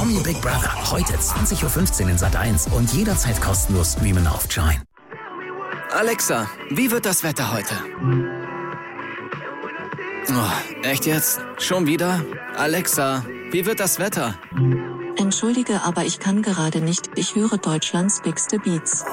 Promi Big Brother. Heute 20:15 Uhr in Sat.1 und jederzeit kostenlos streamen auf Join. Alexa, wie wird das Wetter heute? Oh, echt jetzt? Schon wieder? Alexa, wie wird das Wetter? Entschuldige, aber ich kann gerade nicht. Ich höre Deutschlands Bigste Beats.